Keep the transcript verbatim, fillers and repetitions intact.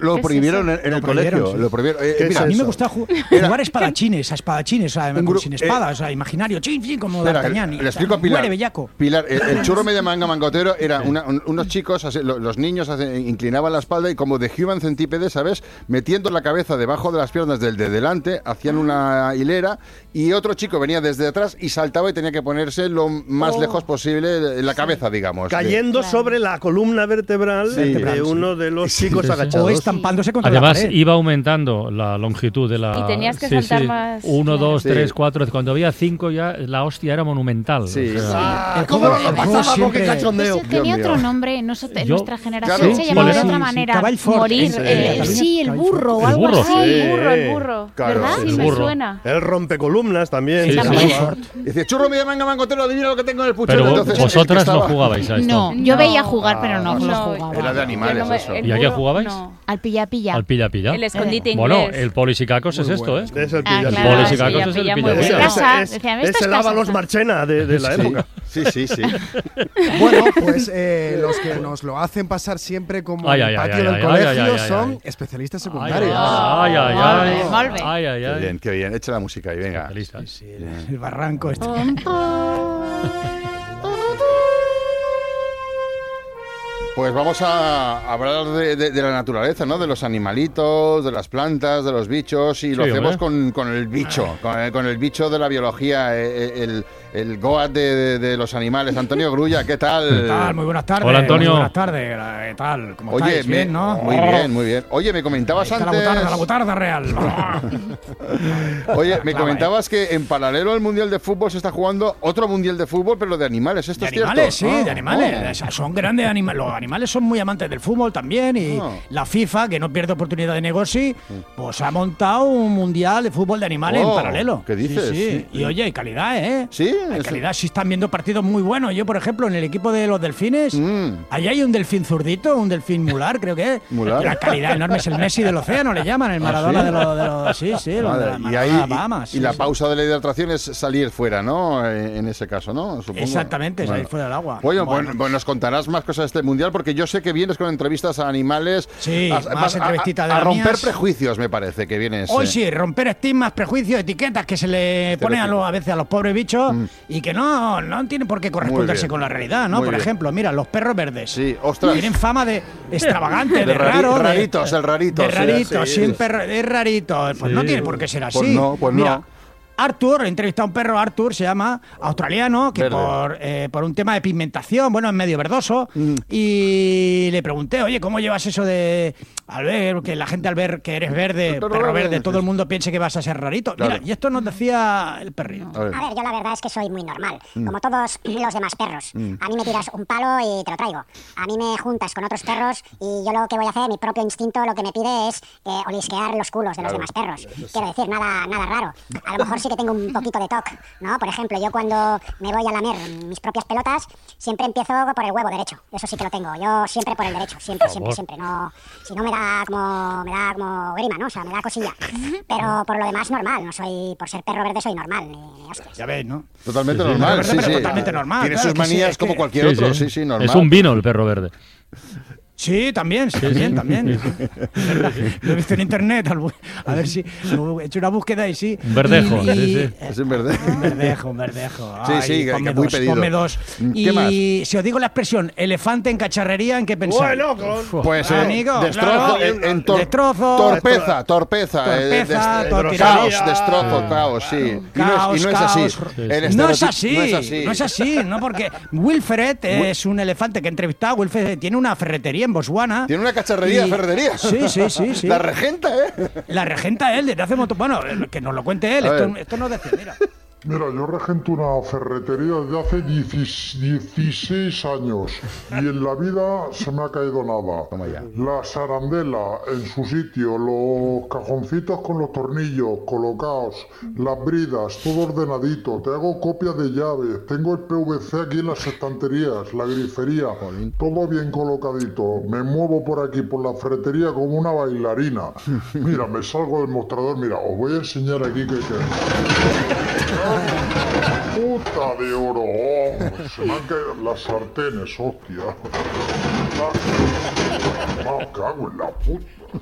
lo prohibieron en, en el colegio. Sí. Lo prohibieron. Eh, mira, a mí me gustaba ju- jugar espadachines, a espadachines, a, Un gru- sin eh, espadas, o sea, imaginario, chin, chin, como Espera, D'Artagnan. le, y le explico a Pilar. Muere bellaco. Pilar, el, el churro media manga mangotero era una, un, unos chicos, así, lo- los niños así, inclinaban la espalda y como de Human Centipede, ¿sabes? Metiendo la cabeza debajo de las piernas del de delante, hacían una hilera y otro chico venía desde atrás y saltaba y tenía que ponerse lo más Oh. lejos posible de la cabeza, digamos. Cayendo Claro. sobre la columna vertebral Sí. de uno de los chicos Sí, sí. agachados. O estampándose contra Además, la pared. iba aumentando la longitud de la... Y tenías que saltar más, Uno, claro. dos, Sí. tres, cuatro... Cuando había cinco ya la hostia era monumental. Sí. O sea, Ah, El ¿Cómo juego- no lo el juego pasábamos? siempre- ¡Qué cachondeo! Eso tenía Dios otro mío. nombre, noso- en Yo- nuestra generación Claro. se Sí, llamaba ¿cuál de era? otra Sí, sí, manera. Caball Fort, Morir, sí. eh, Cataluña, sí, el Caball burro o El algo burro. así, Sí. el burro, el burro. Claro, ¿Verdad? el Sí, me burro. suena. El rompecolumnas también. Sí, se sí. llamaba. Dice, churro media manga mangotero, adivina lo que tengo en el puchero. pero Entonces, el que vosotras no estaba- jugabais a esto. No, yo veía jugar, pero no, Ah, lo no, jugaba. era de animales, Yo no me- eso. el ¿Y a qué burro, jugabais? no. Al pilla-pilla. Al pilla-pilla. El escondite Bueno, inglés. el polisicacos es Muy esto, bueno. ¿eh? Es el Ah, pilla- claro, Polis y sí, cacos ya es el pilla pilla- muy Ese- bien. ese- Casa, es- decían, es esto es el casa. Ábalos Marchena de, de la Sí. época. Sí, sí, sí. Bueno, pues eh, los que nos lo hacen pasar siempre como Ay, el ay, ay, patio ay, del ay, colegio ay, ay, ay, son ay. especialistas Ay, secundarios. ay, ay, Molt ay, bé, molt bé. ay, ay, Qué ay. bien, qué bien. Echa la música ahí, venga. Especialistas. Sí, el, el barranco este. Pues vamos a hablar de, de- de la naturaleza, ¿no? De los animalitos, de las plantas, de los bichos y lo Sí, hacemos hombre. con, con el bicho, con el, con el bicho de la biología, eh, el, el Goat de, de- de los animales. Antonio Grulla, ¿qué tal? ¿Qué tal? Muy buenas tardes. Hola, Antonio. Muy buenas tardes. ¿Qué tal? ¿Cómo Oye, estáis? me- Bien, ¿no? muy bien, muy bien. Oye, me comentabas Ahí está antes... la butarda, la butarda real. Oye, me Clava, comentabas que en paralelo al Mundial de Fútbol se está jugando otro Mundial de Fútbol, pero de animales. ¿Esto De es cierto? animales, sí, Ah, de animales. ah. O sea, son grandes animales. Los animales son muy amantes del fútbol también. Y Ah. la FIFA, que no pierde oportunidad de negocio, pues ha montado un mundial de fútbol de animales Oh, en paralelo. ¿qué dices? Sí, sí. Sí. Y oye, hay calidad, ¿eh? Sí, Hay eso- calidad. Sí, están viendo partidos muy buenos. Yo, por ejemplo, en el equipo de los delfines, Mm. ahí hay un delfín zurdito, un delfín mular, creo que es. Mular. La calidad enorme es el Messi del océano, le llaman, el Maradona ¿sí? de los. De los sí, sí, el Vale, de la y Maradona ahí, de las Bahamas. y, y sí, la sí. pausa de la hidratación es salir fuera, ¿no? En, en ese caso, ¿no? Supongo. Exactamente, salir fuera del agua. Bueno, Bueno. pues, pues nos contarás más cosas de este mundial porque yo sé que vienes con entrevistas a animales. Sí, a, más a- entrevistitas de a las romper mías. prejuicios, me parece que vienes. Hoy eh. sí, romper estigmas, prejuicios, etiquetas que se le ponen a, los, a veces a los pobres bichos y que no, no tienen por qué corresponderse bien. con la realidad, ¿no? Muy Por bien. ejemplo, mira, los perros verdes. Sí, ostras. Tienen fama de extravagante, de, De rari- raro. de- raritos, el rarito, De sí, rarito, sí. siempre ra- es rarito. Pues no Sí. tiene por qué ser así. Pues no, pues mira, no. Arthur, he entrevistado a un perro, Arthur se llama, australiano, que Verde. por, eh, por un tema de pigmentación, bueno, es medio verdoso, Mm. y le pregunté, oye, ¿cómo llevas eso de, al ver, que la gente al ver que eres verde, El perro perro verde, verde, todo sí. el mundo piense que vas a ser rarito? Claro. Mira, y esto nos decía el perrito. A ver. A ver, yo la verdad es que soy muy normal, como todos los demás perros. A mí me tiras un palo y te lo traigo. A mí me juntas con otros perros y yo lo que voy a hacer, mi propio instinto lo que me pide es eh, olisquear los culos de los demás perros. Quiero decir, nada, nada raro. A lo mejor sí que tengo un poquito de toque, ¿no? Por ejemplo, yo cuando me voy a lamer mis propias pelotas, siempre empiezo por el huevo derecho. Eso sí que lo tengo. Yo siempre por el derecho, siempre, siempre, siempre. No, si no me da como, me da como grima, ¿no? O sea, me da cosilla. Pero por lo demás normal. No soy, por ser perro verde soy normal. Ni hostias. Ya ves, ¿no? Totalmente Sí, sí, normal, verde, sí, pero sí. totalmente normal, Tiene claro, sus que sí, manías es como que- cualquier otro, sí, sí, normal. Es un vino el perro verde. Sí, también, sí, también, también. Lo he visto en internet, al bu- a ver si he hecho una búsqueda y sí. Un verdejo, Y- y- sí, sí. Es en verdad. Un verdejo, un verdejo. Sí, Ay, sí, que- ponme que muy dos, pedido. ponme dos. ¿Qué Y más? si os digo la expresión elefante en cacharrería, ¿en qué pensáis? Bueno, con... Pues Ah, eh, amigo, destrozo, claro. en, en tor- Destrozo. torpeza, torpeza, eh, Torpeza, des- tor- caos, tiranía. destrozo, caos, sí. Y no es, Caos, y no es caos. así. Sí, sí. El No es estereotipo- así, no es así. no es así, no porque Wilfred es un elefante que he entrevistado. Wilfred tiene una ferretería en Botswana. Tiene una cacharrería, Y- ferretería. Sí, sí, sí, sí. La regenta, ¿eh? La regenta él desde hace mucho. Bueno, que nos lo cuente él. A Esto, ver. esto no decía, mira. Mira, yo regento una ferretería desde hace dieciséis años y en la vida se me ha caído nada. Toma ya. La sarandela en su sitio, los cajoncitos con los tornillos colocados, las bridas, todo ordenadito. Te hago copias de llaves, tengo el P V C aquí en las estanterías, la grifería, todo bien colocadito. Me muevo por aquí, por la ferretería como una bailarina. Mira, me salgo del mostrador, mira, os voy a enseñar aquí que... que... ¡Puta de oro! Oh, se me han caído las sartenes, hostia. Me cago en la puta.